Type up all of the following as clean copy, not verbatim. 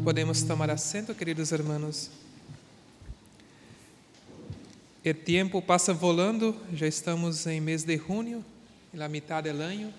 Podemos tomar assento, queridos hermanos. O tempo passa volando, já estamos em mês de junho, na metade do ano.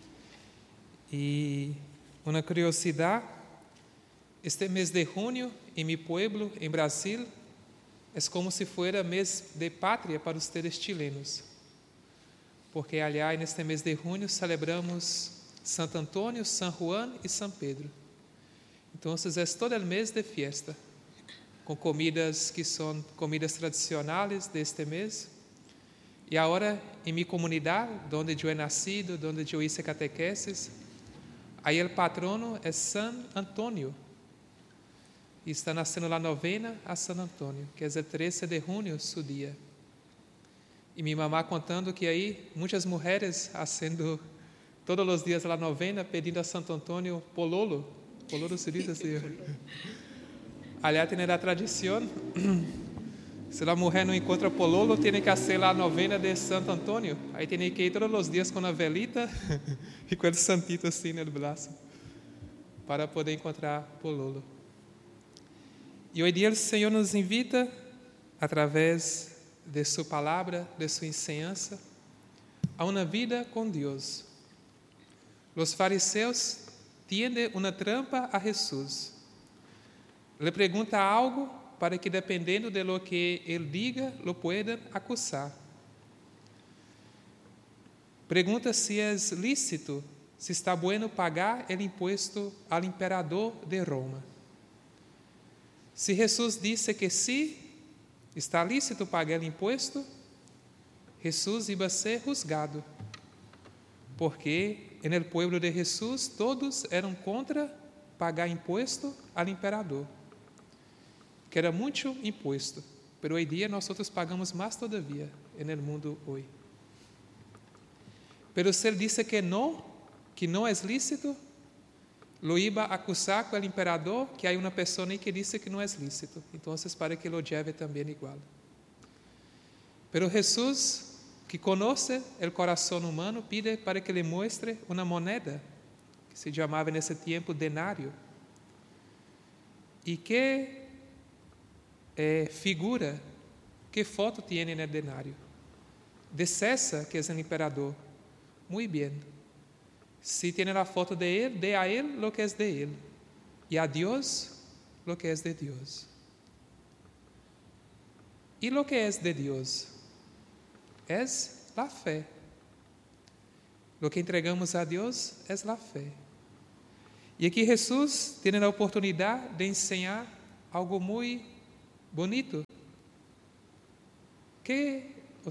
E uma curiosidade, este mês de junho, em meu pueblo, em Brasil, é como se fosse mês de pátria para os chilenos. Porque, aliás, neste mês de junho, celebramos Santo Antônio, São Juan e São Pedro. Então, é todo o mês de festa, com comidas que são comidas tradicionais deste mês. E agora, em minha comunidade, onde eu nascido, onde eu hice catequeses, aí o patrono é São Antônio. E está nascendo a novena a São Antônio, que é o 13 de junho, seu dia. E minha mamá contando que aí muitas mulheres fazendo todos os dias a novena, pedindo a Santo Antônio pololo. Pololo se diz assim. Aliás, tem a tradição, se a mulher não encontra pololo, tem que fazer a novena de Santo Antônio. Aí tem que ir todos os dias com a velita e com o santito assim no braço, para poder encontrar pololo. E hoje dia o Senhor nos invita, através de sua palavra, de sua enseñança, a uma vida com Deus. Os fariseus tienden uma trampa a Jesus. Le pergunta algo para que, dependendo de lo que ele diga, lo puedan acusar. Pergunta se é lícito, se está bueno pagar o imposto ao imperador de Roma. Se Jesus disse que sim, está lícito pagar o imposto, Jesus iba a ser juzgado, porque no pueblo de Jesus todos eram contra pagar imposto ao imperador, que era muito imposto, pero hoje dia nós outros pagamos mais todavia no mundo hoje. Pero se ele disse que não é lícito, lo iba a acusar com o imperador, que há uma pessoa aí que disse que não é lícito, então para que lo lleve também igual. Pero Jesus, que conhece o coração humano, pide para que lhe muestre uma moneda, que se chamava nesse tempo denário, e que figura, que foto tem no denário? De César, que é o imperador. Muito bem. Se tem a foto de ele, dê a ele lo que é de ele, e a Deus lo que é de Deus. E lo que é de Deus? É a fé. Lo que entregamos a Deus é a fé. E aqui Jesus tem a oportunidade de ensinar algo muito bonito. Que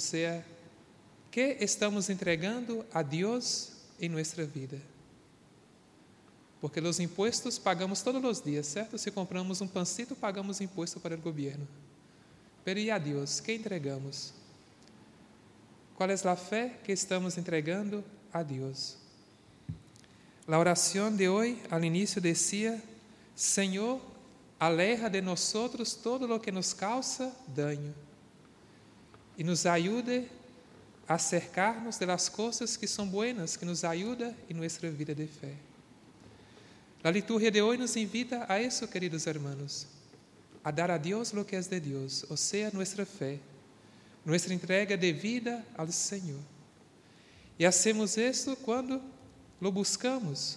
estamos entregando a Deus em nossa vida? Porque os impostos pagamos todos os dias, certo? Se compramos um pancito, pagamos imposto para o governo. Pero e a Deus, que entregamos? Qual é a fé que estamos entregando a Deus? A oração de hoje, ao início, dizia: Senhor, aleja de nós todo lo que nos causa dano e nos ajude a acercar-nos de las coisas que são buenas, que nos ajudam em nossa vida de fé. A liturgia de hoje nos invita a isso, queridos hermanos, a dar a Deus lo que é de Deus, ou seja, nossa fé, nossa entrega de vida ao Senhor. E hacemos isso quando lo buscamos,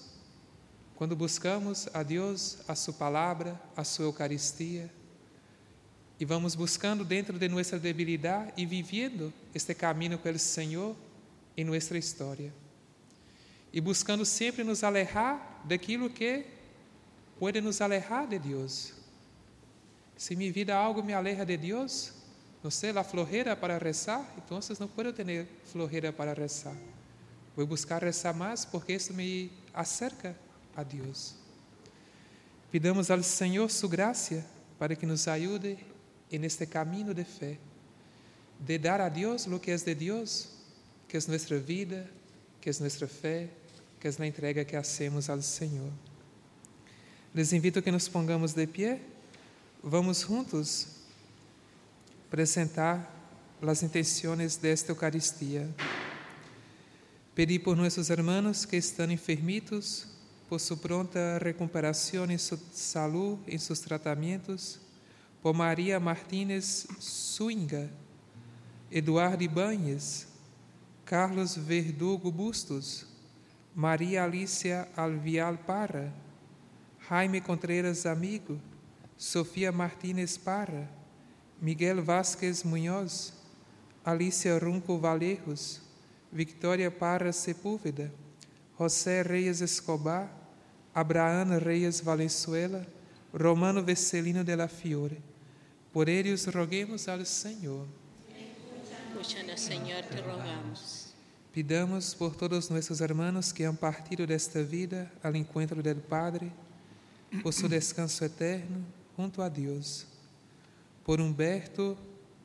a Deus, a sua palavra, a sua Eucaristia, e vamos buscando dentro de nossa debilidade e vivendo este caminho com o Senhor em nossa história. E buscando sempre nos alejar daquilo que pode nos alejar de Deus. Se minha vida algo me aleja de Deus, não sei, a flojera para rezar, então não posso ter flojera para rezar. Vou buscar rezar mais porque isso me acerca a Deus. Pidamos ao Senhor sua graça para que nos ajude neste caminho de fé, de dar a Deus lo que é de Deus, que é nossa vida, que é nossa fé, que é a entrega que hacemos ao Senhor. Les invito a que nos pongamos de pé. Vamos juntos apresentar as intenções desta Eucaristia. Pedir por nossos hermanos que estão enfermitos, por su pronta recuperación y su salud en sus tratamientos, por María Martínez Suinga, Eduardo Ibáñez, Carlos Verdugo Bustos, María Alicia Alvial Parra, Jaime Contreras Amigo, Sofía Martínez Parra, Miguel Vázquez Muñoz, Alicia Runco Valejos, Victoria Parra Sepúlveda, José Reyes Escobar, Abraham Reyes Valenzuela, Romano Vescelino de la Fiore. Por ellos roguemos al Señor. Escúchanos, Señor, te rogamos. Pidamos por todos nuestros hermanos que han partido de esta vida al encuentro del Padre, por su descanso eterno junto a Dios. Por Humberto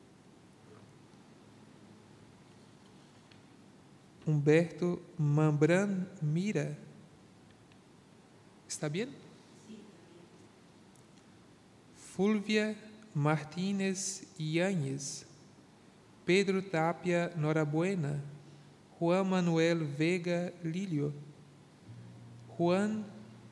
Mambran Mira. ¿Está bien? Fulvia Martínez Yáñez, Pedro Tapia Norabuena, Juan Manuel Vega Lilio, Juan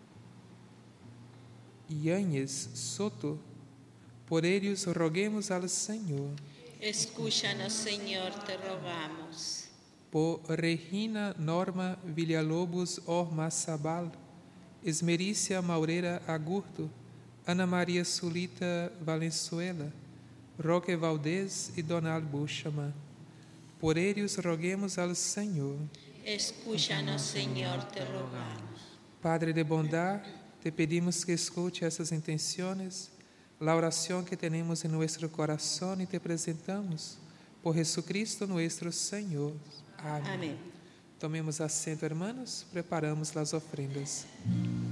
Yáñez Soto. Por ellos roguemos al Señor. Escúchanos, Señor, te rogamos. Por Regina Norma Villalobos Ormazabal, Esmerícia Maureira Agurto, Ana Maria Sulita Valenzuela, Roque Valdez e Donald Buchama. Por ellos roguemos al Señor. Escúchanos, Señor, te rogamos. Padre de bondad, te pedimos que escuche essas intenciones, la oración que tenemos en nuestro corazón y te presentamos por Jesucristo nuestro Señor. Amén. Amén. Tomemos assento, hermanos, preparamos as ofrendas.